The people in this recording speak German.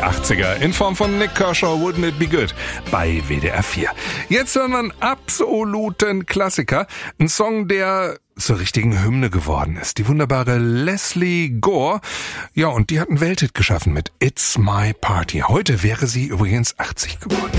Die 80er in Form von Nik Kershaw, Wouldn't It Be Good bei WDR 4. Jetzt hören wir einen absoluten Klassiker. Ein Song, der zur richtigen Hymne geworden ist. Die wunderbare Lesley Gore. Ja, und die hat einen Welthit geschaffen mit It's My Party. Heute wäre sie übrigens 80 geworden.